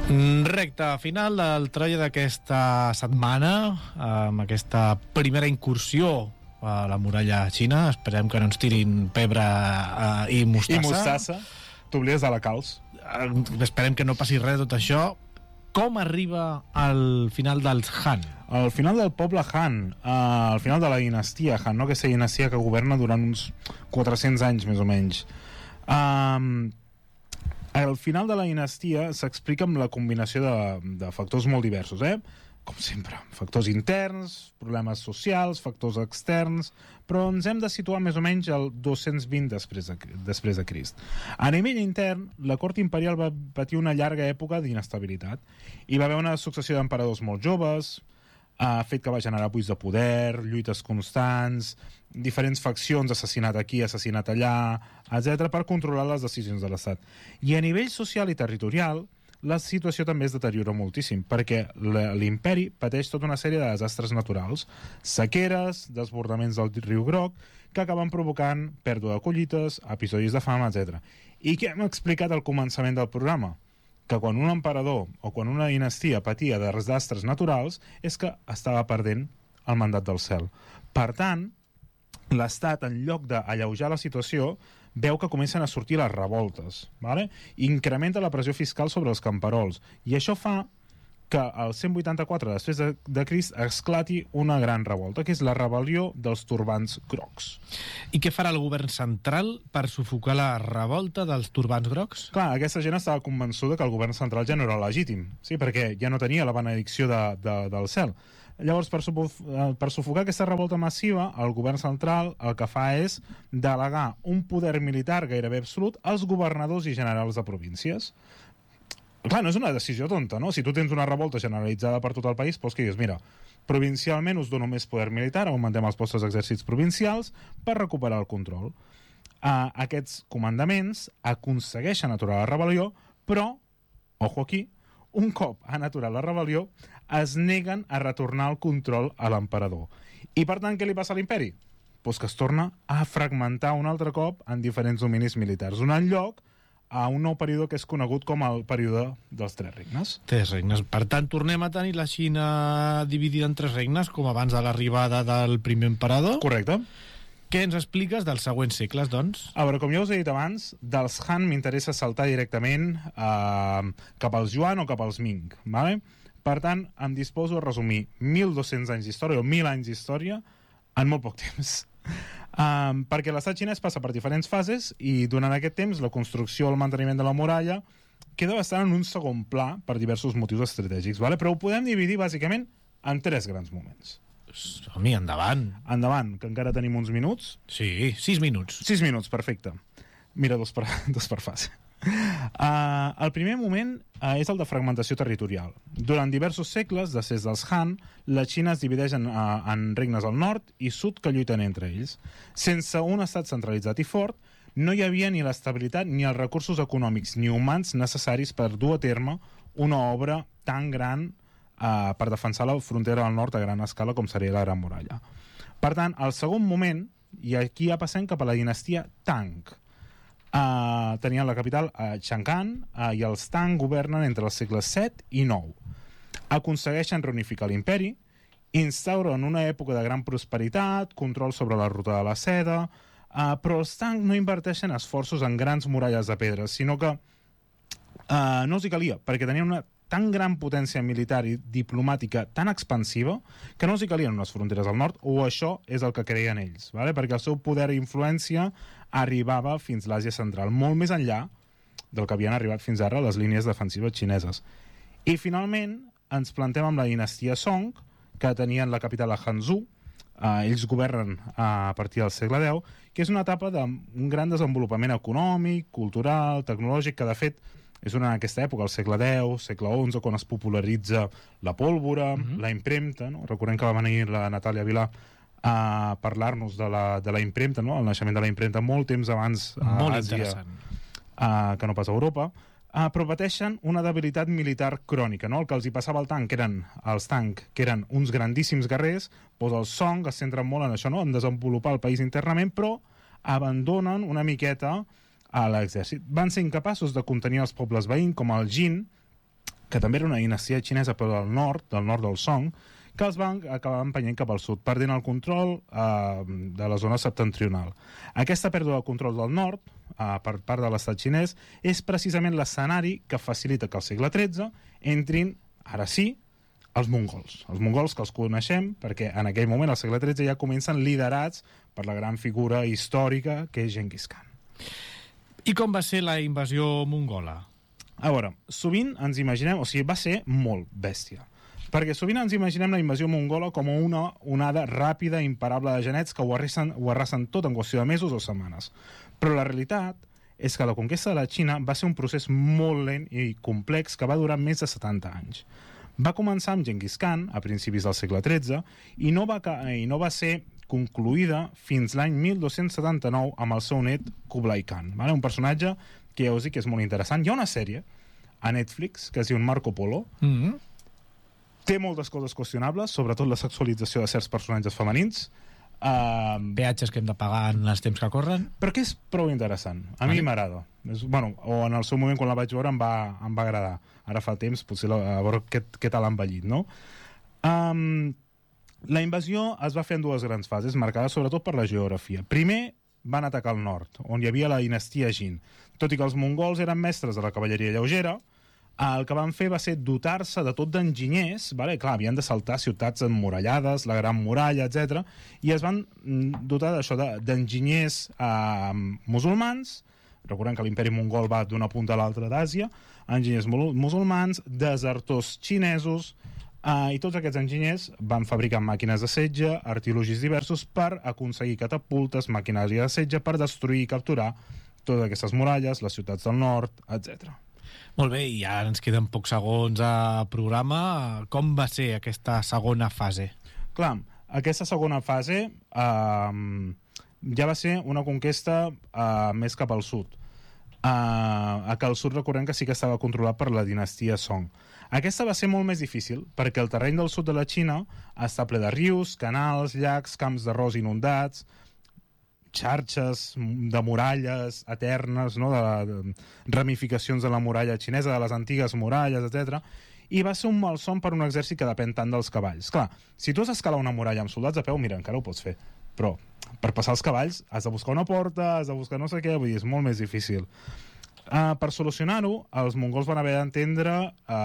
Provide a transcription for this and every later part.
Recte final del Troia d'aquesta setmana, amb aquesta primera incursió a la muralla xina. Esperem que no ens tirin pebre i mostassa. I mostassa. T'oblides de la calç. Esperem que no passi res de tot això. Com arriba al final dels Han? Al final del poble Han, al final de la dinastia Han, no? Aquesta dinastia que governa durant uns 400 anys més o menys. Al final de la dinastia s'explica amb la combinació de factors molt diversos, com sempre, factors interns, problemes socials, factors externs, però ens hem de situar més o menys al 220 després de Crist. A nivell intern, la cort imperial va patir una llarga època d'inestabilitat. Hi va haver una successió d'emperadors molt joves, fet que va generar buits de poder, lluites constants, diferents faccions, assassinat aquí, assassinat allà, etc., per controlar les decisions de l'Estat. I a nivell social i territorial, la situació també es deteriora moltíssim, perquè l'imperi pateix tota una sèrie de desastres naturals, sequeres, desbordaments del riu Groc, que acaben provocant pèrdua de collites, episodis de fam, etc. I què hem explicat al començament del programa? Que quan un emperador o quan una dinastia patia de desastres naturals és que estava perdent el mandat del cel. Per tant, l'Estat, en lloc d'alleujar la situació, veu que comencen a sortir les revoltes, ¿vale? Incrementa la pressió fiscal sobre els camperols, i això fa que al 184 després de Crist esclati una gran revolta, que és la rebel·lió dels turbants grocs. I què farà el govern central per sufocar la revolta dels turbants grocs? Clar, aquesta gent estava convençuda que el govern central ja no era legítim, sí, perquè ja no tenia la benedicció del cel. Llavors, per sufocar aquesta revolta massiva, el govern central el que fa és delegar un poder militar gairebé absolut als governadors i generals de províncies. Clar, no és una decisió tonta, no? Si tu tens una revolta generalitzada per tot el país, doncs que dius, mira, provincialment us dono més poder militar, augmentem els vostres exèrcits provincials per recuperar el control. Aquests comandaments aconsegueixen aturar la rebel·lió, però, ojo aquí, un cop han aturat la rebel·lió, es neguen a retornar el control a l'emperador. I per tant, què li passa a l'imperi? Doncs que es torna a fragmentar un altre cop en diferents dominis militars, donant lloc a un nou període que és conegut com el període dels Tres Regnes. Tres regnes. Per tant, tornem a tenir la Xina dividida en tres regnes, com abans de l'arribada del primer emperador. Correcte. Què ens expliques dels següents segles, doncs? A veure, com ja us he dit abans, dels Han m'interessa saltar directament cap als Yuan o cap als Ming, ¿vale? Per tant, em disposo a resumir 1.200 anys d'història o 1.000 anys d'història en molt poc temps. Perquè l'estat xinès passa per diferents fases i durant aquest temps la construcció o el manteniment de la muralla queda bastant en un segon pla per diversos motius estratègics, ¿vale? Però ho podem dividir bàsicament en tres grans moments. Som-hi, endavant. Endavant, que encara tenim uns minuts. Sí, 6 minuts. 6 minuts, perfecte. Mira, dos per fase. El primer moment és el de fragmentació territorial. Durant diversos segles, després dels Han, la Xina es divideix en regnes al nord i sud que lluiten entre ells. Sense un estat centralitzat i fort, no hi havia ni l'estabilitat ni els recursos econòmics ni humans necessaris per dur a terme una obra tan gran per defensar la frontera del nord a gran escala com seria la Gran Muralla. Per tant, el segon moment, i aquí ja passem cap a la dinastia Tang. Tenien la capital a Chang'an i els Tang governen entre els segles 7 i 9. Aconsegueixen reunificar l'imperi, instauren una època de gran prosperitat, control sobre la ruta de la seda, però els Tang no inverteixen esforços en grans muralles de pedra, sinó que no els hi calia, perquè tenien una tan gran potència militar i diplomàtica tan expansiva que no els hi calien unes fronteres al nord, o això és el que creien ells, ¿vale? Perquè el seu poder i influència arribava fins a l'Àsia central, molt més enllà del que havien arribat fins ara les línies defensives xineses. I finalment ens plantem amb la dinastia Song, que tenien la capital a Hangzhou. Ells governen a partir del segle X, que és una etapa d'un gran desenvolupament econòmic, cultural, tecnològic, que de fet és en aquesta època, al segle X, segle XI, quan es popularitza la pólvora, la impremta, no? Recordem que va venir la Natàlia Vilà a parlar-nos de la impremta, no? El naixement de la impremta molt temps abans a Àsia que no pas a Europa, però pateixen una debilitat militar crònica, no? El que els hi passava al Tang, que eren uns grandíssims guerrers, doncs els Song es centren molt en això, no? En desenvolupar el país internament, però abandonen una miqueta a l'exèrcit. Van ser incapaços de contenir els pobles veïns, com el Jin, que també era una dinastia xinesa però del nord del Song, que els van acabar empenyent cap al sud, perdent el control de la zona septentrional. Aquesta pèrdua del control del nord, per part de l'estat xinès, és precisament l'escenari que facilita que al segle XIII entrin, ara sí, els mongols. Els mongols que els coneixem perquè en aquell moment, al segle XIII, ja comencen liderats per la gran figura històrica que és Genghis Khan. I com va ser la invasió mongola? A veure, sovint ens imaginem, o sigui, va ser molt bèstia, perquè sovint ens imaginem la invasió mongola com una onada ràpida i imparable de genets que ho arrasen tot en qüestió de mesos o setmanes. Però la realitat és que la conquesta de la Xina va ser un procés molt lent i complex que va durar més de 70 anys. Va començar amb Genghis Khan a principis del segle XIII i no va ser concluïda fins l'any 1279 amb el seu net Kublai Khan, vale? Un personatge que ja us dic que és molt interessant. Hi ha una sèrie a Netflix que es diu Marco Polo. Té moltes coses qüestionables, sobretot la sexualització de certs personatges femenins. Peatges que hem de pagar en els temps que corren. Però que és prou interessant. A mi m'agrada. Bueno, o en el seu moment, quan la vaig veure, em va agradar. Ara fa temps, potser a veure què tal ha envellit, no? La invasió es va fer en dues grans fases, marcades sobretot per la geografia. Primer, van atacar el nord, on hi havia la dinastia Jin. Tot i que els mongols eren mestres de la cavalleria lleugera, el que van fer va ser dotar-se de tot d'enginyers, vale? Clar, havien de saltar ciutats emmurallades, la Gran Muralla, etc. I es van dotar d'això d'enginyers musulmans. Recordem que l'imperi mongol va d'una punta a l'altra d'Àsia, enginyers musulmans, desertors xinesos, i tots aquests enginyers van fabricar màquines de setge, artilugis diversos per aconseguir catapultes, maquinària de setge per destruir i capturar totes aquestes muralles, les ciutats del nord, etc. Molt bé, i ara ens queden pocs segons a programa. Com va ser aquesta segona fase? Clar, aquesta segona fase ja va ser una conquesta més cap al sud. Que al sud recordem que sí que estava controlat per la dinastia Song. Aquesta va ser molt més difícil perquè el terreny del sud de la Xina està ple de rius, canals, llacs, camps d'arròs inundats, xarxes de muralles eternes, no? de ramificacions de la muralla xinesa, de les antigues muralles, etc. I va ser un malson per un exèrcit que depèn tant dels cavalls. Clar, si tu has d'escalar una muralla amb soldats a peu, mira, encara ho pots fer. Però per passar els cavalls has de buscar una porta, has de buscar no sé què, vull dir, és molt més difícil. Per solucionar-ho, els mongols van haver d'entendre,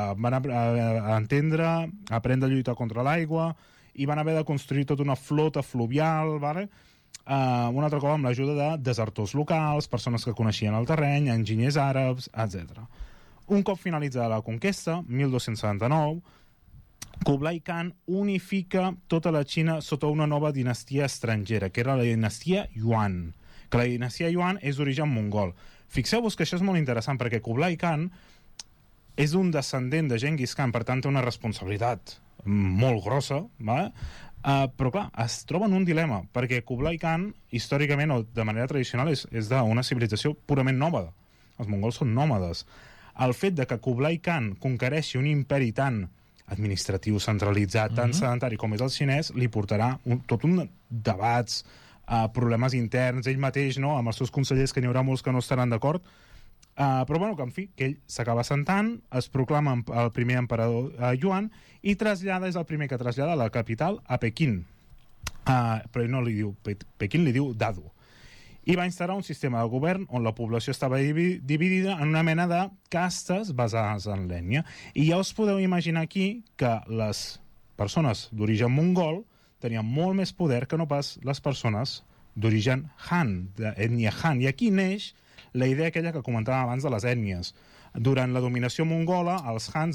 aprendre a lluitar contra l'aigua i van haver de construir tota una flota fluvial, vale? Un altre cop amb l'ajuda de desertors locals, persones que coneixien el terreny, enginyers àrabs, etc. Un cop finalitzada la conquesta, 1279, Kublai Khan unifica tota la Xina sota una nova dinastia estrangera, que era la dinastia Yuan, que la dinastia Yuan és d'origen mongol. Fixeu-vos que això és molt interessant, perquè Kublai Khan és un descendent de Genghis Khan, per tant té una responsabilitat molt grossa, ¿vale? Però clar, es troba en un dilema, perquè Kublai Khan, històricament o de manera tradicional, és d'una civilització purament nòmada. Els mongols són nòmades. El fet de que Kublai Khan conquereixi un imperi tan administratiu, centralitzat, tan sedentari com és el xinès, li portarà tot un debats, problemes interns, ell mateix, no? Amb els seus consellers, que n'hi haurà molts que no estaran d'acord, però bueno, que en fi, que ell s'acaba assentant, es proclama el primer emperador Yuan i és el primer que trasllada la capital a Pequín, però ell no li diu Pequín, li diu Dadu, i va instaurar un sistema de govern on la població estava dividida en una mena de castes basades en l'ètnia, i ja us podeu imaginar aquí que les persones d'origen mongol tenien molt més poder que no pas les persones d'origen Han, d'ètnia Han, i aquí neix la idea aquella que comentàvem abans de les ètnies. Durant la dominació mongola, els Han,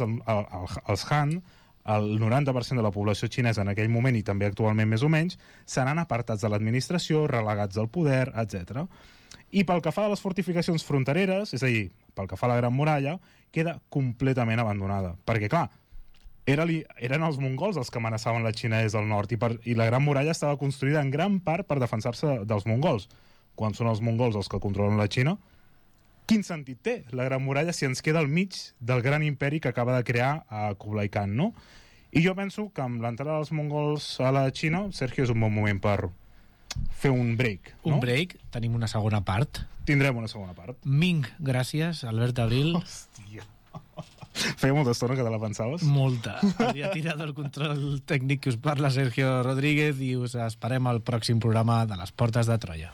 el 90% de la població xinesa en aquell moment i també actualment més o menys, seran apartats de l'administració, relegats del poder, etc. I pel que fa a les fortificacions frontereres, és a dir, pel que fa a la Gran Muralla, queda completament abandonada. Perquè, clar, eren els mongols els que amenaçaven la Xina des del nord i la Gran Muralla estava construïda en gran part per defensar-se dels mongols. Quan són els mongols els que controlen la Xina, quin sentit té la Gran Muralla si ens queda al mig del gran imperi que acaba de crear Kublai Khan, no? I jo penso que amb l'entrada dels mongols a la Xina, Sergio, és un bon moment per fer un break, no? Un break, tenim una segona part. Tindrem una segona part. Ming, gràcies, Albert Abril. Hòstia. Feia molta estona que te la pensaves. Molta. Havia tirat el control tècnic que us parla Sergio Rodríguez i us esperem al pròxim programa de Les Portes de Troia.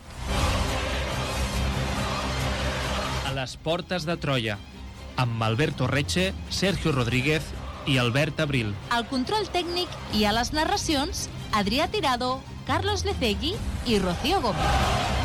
A les Portes de Troia, amb Alberto Reche, Sergio Rodríguez i Albert Abril. Al control tècnic i a les narracions, Adrià Tirado, Carlos Lecegui i Rocío Gómez.